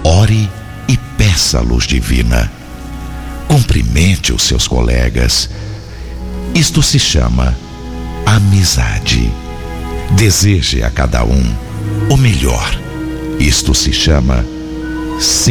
Ore e peça a luz divina. Cumprimente os seus colegas. Isto se chama amizade. Deseje a cada um o melhor. Isto se chama